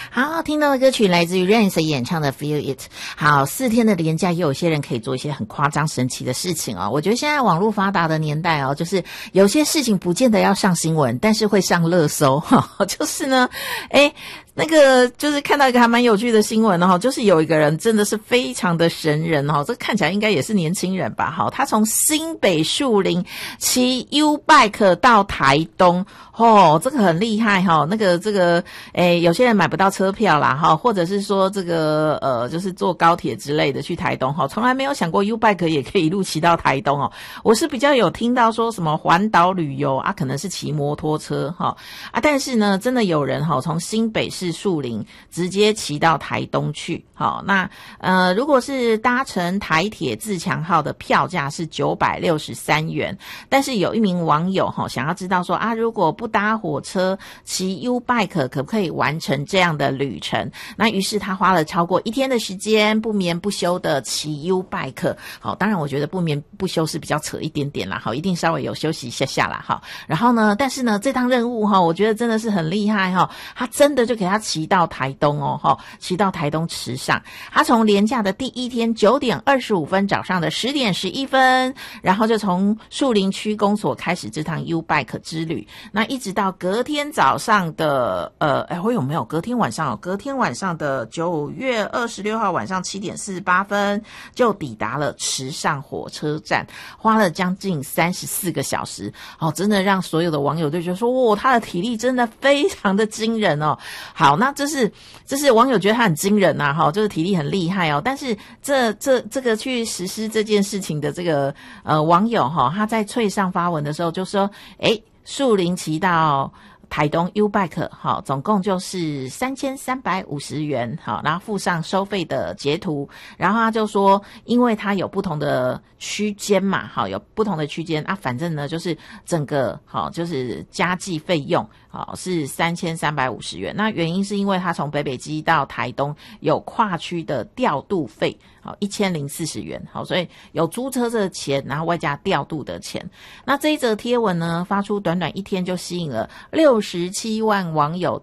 好，听到的歌曲来自于 Rain 演唱的 Feel It。 好，4天的连假也有些人可以做一些很夸张神奇的事情哦。我觉得现在网络发达的年代哦，就是有些事情不见得要上新闻，但是会上热搜就是呢那个就是看到一个还蛮有趣的新闻哦，就是有一个人真的是非常的神人哦，这看起来应该也是年轻人吧。好，他从新北树林骑 U-Bike 到台东这个很厉害这个有些人买不到车票啦或者是说这个就是坐高铁之类的去台东从来没有想过 U-Bike 也可以一路骑到台东我是比较有听到说什么环岛旅游可能是骑摩托车但是呢真的有人从新北市树林直接骑到台东去那如果是搭乘台铁自强号的票价是963元，但是有一名网友想要知道说如果不搭火车骑 U-Bike 可不可以完成这样的旅程，那于是他花了超过1天的时间不眠不休的骑 U-Bike。 当然我觉得不眠不休是比较扯一点点啦一定稍微有休息一下下啦然后呢但是呢这趟任务我觉得真的是很厉害他真的就给他骑到台东骑到台东池上。他从连假的第一天9点25分早上的10点11分，然后就从树林区公所开始这趟 U-Bike 之旅，那一直到隔天早上的会有没有隔天晚上隔天晚上的9月26号晚上7点48分就抵达了池上火车站，花了将近34个小时真的让所有的网友都觉得说他的体力真的非常的惊人好，那这是网友觉得他很惊人就是体力很厉害但是这个去实施这件事情的这个网友他在脆上发文的时候就说树林骑到台东 U-Bike 总共就是3350元然后附上收费的截图，然后他就说因为他有不同的区间嘛有不同的区间反正呢就是整个就是加计费用是3350元，那原因是因为他从北基到台东有跨区的调度费1040元所以有租车的钱然后外加调度的钱。那这一则贴文呢发出短短1天就吸引了67万网友